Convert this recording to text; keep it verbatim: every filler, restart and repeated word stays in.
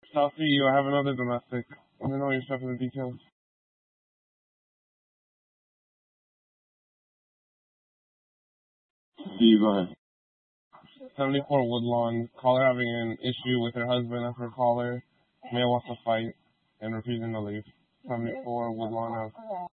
South C U, I have another domestic. Let me know your stuff in the details. Steve, go ahead. seventy-four Woodlawn. Caller having an issue with her husband after a caller. Male wants to fight and refusing to leave. seventy-four Woodlawn Ave.